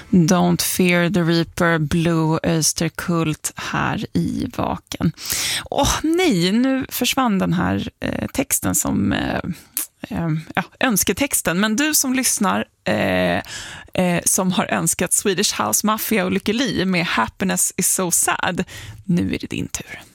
Don't Fear the Reaper, Blue Oyster Cult här i Vaken. Nej, nu försvann den här texten som önsketexten. Men du som lyssnar som har önskat Swedish House Mafia och Lykke Li med Happiness is so sad, nu är det din tur.